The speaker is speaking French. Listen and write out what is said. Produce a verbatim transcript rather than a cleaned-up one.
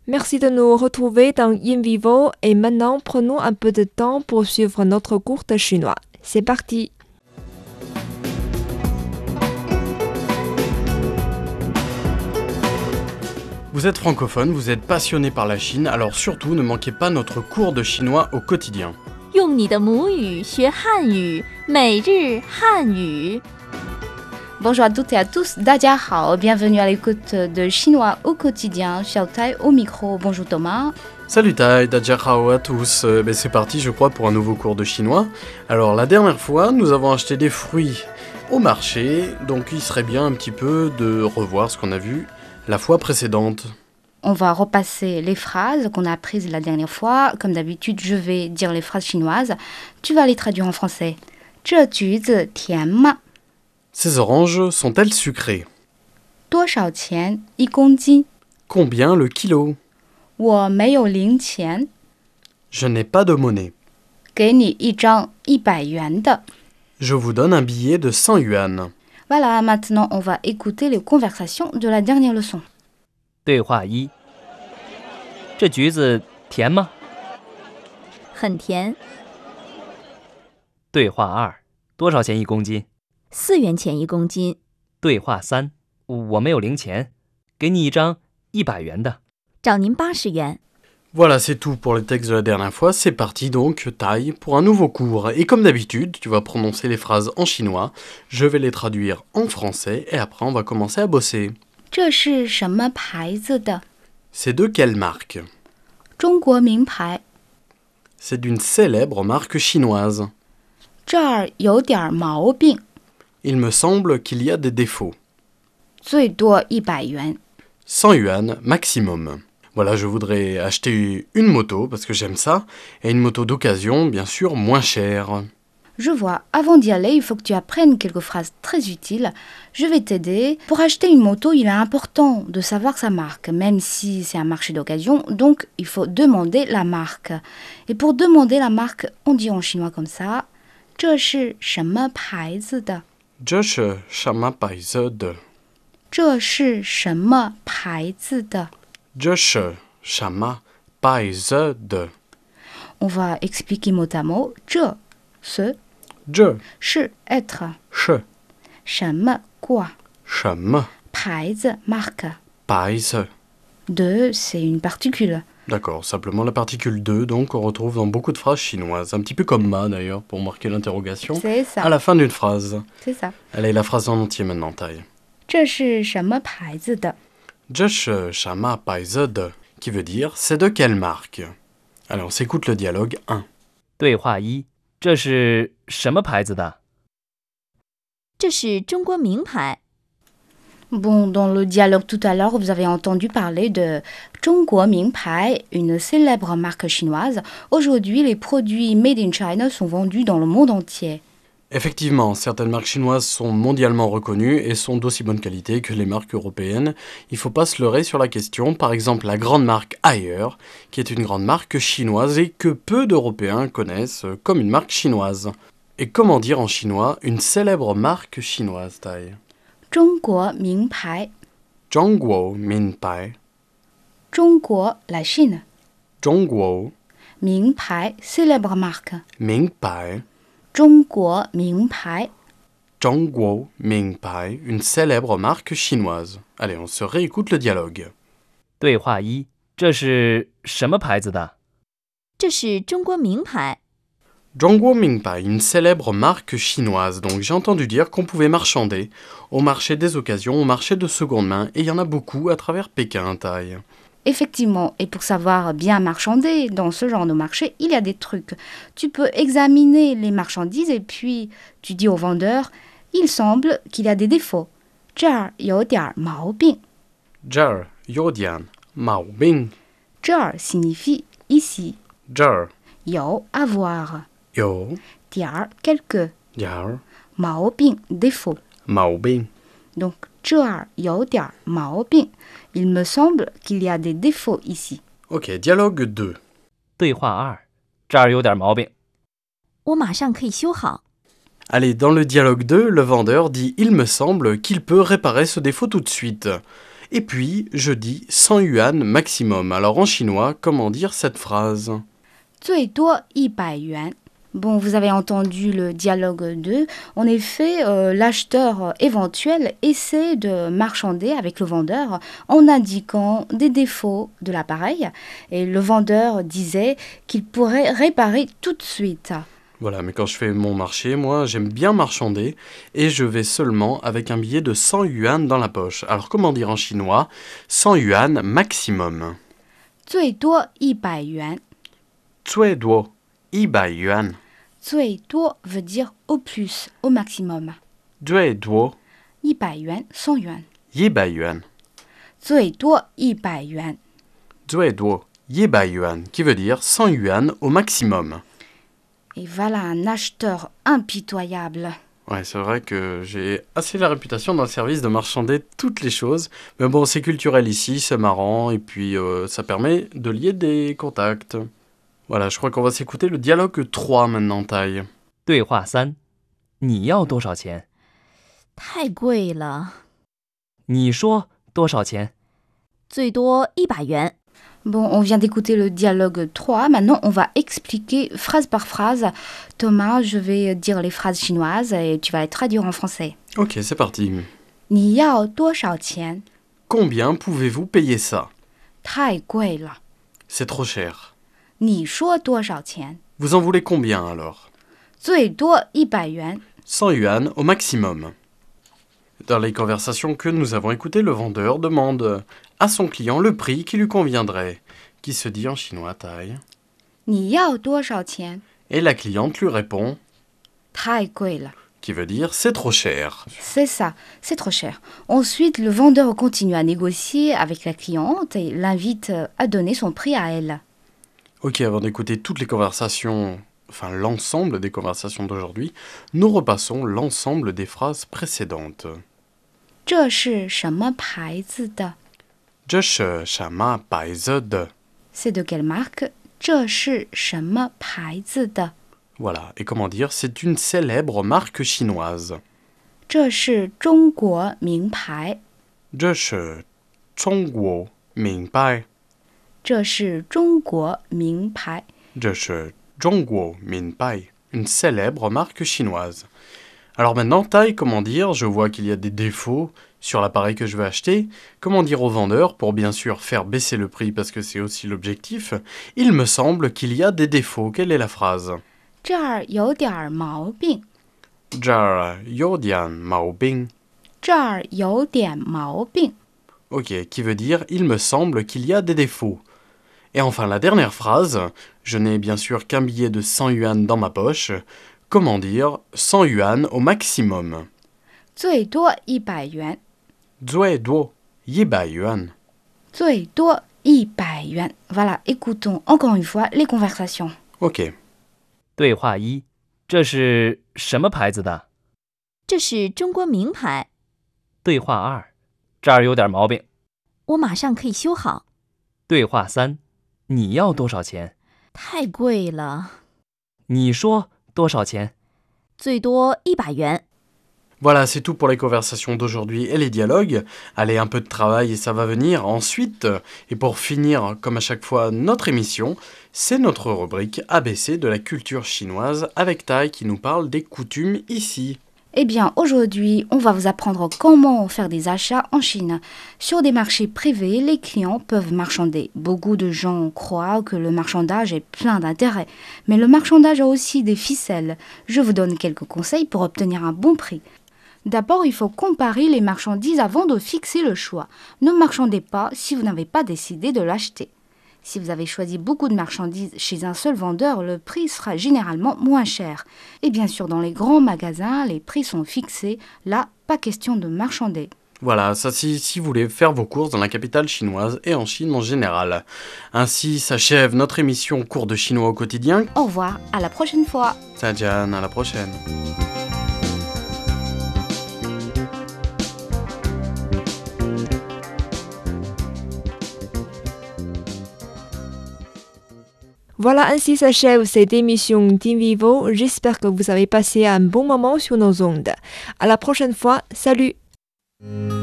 Merci de nous retrouver dans In Vivo et maintenant prenons un peu de temps pour suivre notre cours de chinois. C'est parti! Vous êtes francophone, vous êtes passionné par la Chine, alors surtout ne manquez pas notre cours de chinois au quotidien. 用你的母语学汉语，每日汉语。 Bonjour à toutes et à tous, 大家好, bienvenue à l'écoute de Chinois au quotidien, Xiao Tai au micro, bonjour Thomas. Salut Tai, Dajiahao à tous, euh, ben c'est parti je crois pour un nouveau cours de chinois. Alors la dernière fois, nous avons acheté des fruits au marché, donc il serait bien un petit peu de revoir ce qu'on a vu la fois précédente. On va repasser les phrases qu'on a apprises la dernière fois. Comme d'habitude, je vais dire les phrases chinoises. Tu vas les traduire en français. 这橘子甜吗? Ces oranges sont-elles sucrées? 多少钱一公斤? Combien le kilo? 我没有零钱. Je n'ai pas de monnaie. 给你一张一百元的. Je vous donne un billet de cent yuan. Voilà, maintenant on va écouter les conversations de la dernière leçon. 对话一：这橘子甜吗？ 很甜。 对话二：多少钱一公斤？ 四元钱一公斤。 对话三：我没有零钱，给你一张一百元的。 找您八十元。 Voilà, c'est tout pour le texte de la dernière fois. C'est parti donc, Tai, pour un nouveau cours. Et comme d'habitude, tu vas prononcer les phrases en chinois, je vais les traduire en français et après on va commencer à bosser. 这是什么牌子的? C'est de quelle marque? 中国名牌. C'est d'une célèbre marque chinoise. 这儿有点毛病. Il me semble qu'il y a des défauts. 最多一百元. cent yuan maximum. Voilà, je voudrais acheter une moto parce que j'aime ça, et une moto d'occasion, bien sûr, moins chère. Je vois, avant d'y aller, il faut que tu apprennes quelques phrases très utiles. Je vais t'aider. Pour acheter une moto, il est important de savoir sa marque, même si c'est un marché d'occasion, donc il faut demander la marque. Et pour demander la marque, on dit en chinois comme ça, 这是什么牌子的? 这是什么牌子的? 这是什么牌子的? 这是什么牌子的? On va expliquer mot à mot. 这 ce 这是 être 是什么 quoi 什么牌子 marque 牌子? de c'est une particule. D'accord, simplement la particule de, donc on retrouve dans beaucoup de phrases chinoises, un petit peu comme ma d'ailleurs, pour marquer l'interrogation, C'est ça. à la fin d'une phrase. C'est ça. Allez, la phrase en entier maintenant, Tai. 这是什么牌子的? 这是什么牌子的? Qui veut dire c'est de quelle marque? Alors on s'écoute le dialogue un. 对话一：这是什么牌子的？ 这是中国名牌。 Bon, dans le dialogue tout à l'heure, vous avez entendu parler de 中国名牌, une célèbre marque chinoise. Aujourd'hui, les produits made in China sont vendus dans le monde entier. Effectivement, certaines marques chinoises sont mondialement reconnues et sont d'aussi bonne qualité que les marques européennes. Il ne faut pas se leurrer sur la question. Par exemple, la grande marque Haier, qui est une grande marque chinoise et que peu d'Européens connaissent comme une marque chinoise. Et comment dire en chinois une célèbre marque chinoise, Tai? 中国名牌. Zhongguo Minpai. 中国 la Chine. Zhongguo 名牌 célèbre marque. Minpai. 中国名牌. Zhongguo Minpai, une célèbre marque chinoise. Allez, on se réécoute le dialogue. 对话一：这是什么牌子的？ 这是中国名牌。 Zhongguo Minpai, une célèbre marque chinoise. Donc j'ai entendu dire qu'on pouvait marchander au marché des occasions, au marché de seconde main, et il y en a beaucoup à travers Pékin, Tai. Effectivement, et pour savoir bien marchander dans ce genre de marché, il y a des trucs. Tu peux examiner les marchandises et puis tu dis au vendeur, il semble qu'il y a des défauts. 这儿有点毛病. Jar, Yodian, Mao Bing. 这儿 signifie ici. Jar, 有 avoir. Yo, 点儿 quelque. Yar, 毛病 défaut. Mao Bing. Donc 这儿有点毛病. Il me semble qu'il y a des défauts ici. Ok, dialogue deux. 对话二：这儿有点毛病。 我马上可以修好。 Allez, dans le dialogue deux, le vendeur dit « Il me semble qu'il peut réparer ce défaut tout de suite ». Et puis, je dis cent yuan maximum. Alors en chinois, comment dire cette phrase ? 最多一百元. Bon, vous avez entendu le dialogue deux. En effet, euh, l'acheteur éventuel essaie de marchander avec le vendeur en indiquant des défauts de l'appareil. Et le vendeur disait qu'il pourrait réparer tout de suite. Voilà, mais quand je fais mon marché, moi, j'aime bien marchander et je vais seulement avec un billet de cent yuan dans la poche. Alors comment dire en chinois ? cent yuan maximum. 最多一百元. 最多一百元. 最多 veut dire au plus, au maximum. 最多一百元, cent yuan. 一百元. 最多一百元. 最多一百元, qui veut dire cent yuan au maximum. Et voilà un acheteur impitoyable. Ouais, c'est vrai que j'ai assez la réputation dans le service de marchander toutes les choses. Mais bon, c'est culturel ici, c'est marrant, et puis euh, ça permet de lier des contacts. Voilà, je crois qu'on va s'écouter le dialogue trois maintenant, Taille. 对话三，你要多少钱？ 太贵了， 你说多少钱？ 最多一百元。 Bon, on vient d'écouter le dialogue trois. Maintenant, on va expliquer phrase par phrase. Thomas, je vais dire les phrases chinoises et tu vas les traduire en français. Ok, c'est parti. 你要多少钱? Combien pouvez-vous payer ça ? 太贵了. C'est trop cher. 你说多少钱? Vous en voulez combien alors ? 最多一百元. cent yuan au maximum. Dans les conversations que nous avons écoutées, le vendeur demande à son client le prix qui lui conviendrait, qui se dit en chinois taille. 你要多少钱? Et la cliente lui répond, 太贵了. qui veut dire c'est trop cher. C'est ça, c'est trop cher. Ensuite, le vendeur continue à négocier avec la cliente et l'invite à donner son prix à elle. Ok, avant d'écouter toutes les conversations, enfin l'ensemble des conversations d'aujourd'hui, nous repassons l'ensemble des phrases précédentes. 这是什么牌子的? 这是什么牌子的? C'est de quelle marque? 这是什么牌子的? Voilà, et comment dire, c'est une célèbre marque chinoise. 这是中国名牌. 这是中国名牌. 这是中国名牌. 这是中国名牌, une célèbre marque chinoise. Alors maintenant, taille, comment dire, je vois qu'il y a des défauts sur l'appareil que je vais acheter. Comment dire au vendeur, pour bien sûr faire baisser le prix parce que c'est aussi l'objectif, il me semble qu'il y a des défauts. Quelle est la phrase ? 这儿有点毛病. 这儿有点毛病. 这儿有点毛病. Ok, qui veut dire il me semble qu'il y a des défauts. Et enfin la dernière phrase, je n'ai bien sûr qu'un billet de cent yuan dans ma poche. Comment dire cent yuan au maximum? 最多一百元. 最多一百元. 最多一百元. Voilà, écoutons encore une fois les conversations. Ok. 对话一，这是什么牌子的？ 这是中国名牌， 对话二，这儿有点毛病。 我马上可以修好。 对话三，你要多少钱？ 太贵了， 你说多少钱？ 最多一百元。 Voilà, c'est tout pour les conversations d'aujourd'hui et les dialogues. Allez, un peu de travail et ça va venir ensuite. Et pour finir, comme à chaque fois, notre émission, c'est notre rubrique A B C de la culture chinoise avec Tai qui nous parle des coutumes ici. Eh bien, aujourd'hui, on va vous apprendre comment faire des achats en Chine. Sur des marchés privés, les clients peuvent marchander. Beaucoup de gens croient que le marchandage est plein d'intérêt. Mais le marchandage a aussi des ficelles. Je vous donne quelques conseils pour obtenir un bon prix. D'abord, il faut comparer les marchandises avant de fixer le choix. Ne marchandez pas si vous n'avez pas décidé de l'acheter. Si vous avez choisi beaucoup de marchandises chez un seul vendeur, le prix sera généralement moins cher. Et bien sûr, dans les grands magasins, les prix sont fixés. Là, pas question de marchander. Voilà, ça si, si vous voulez faire vos courses dans la capitale chinoise et en Chine en général. Ainsi s'achève notre émission Cours de chinois au quotidien. Au revoir, à la prochaine fois. Zaijian, à la prochaine. Voilà, ainsi s'achève cette émission Team Vivo. J'espère que vous avez passé un bon moment sur nos ondes. À la prochaine fois, salut!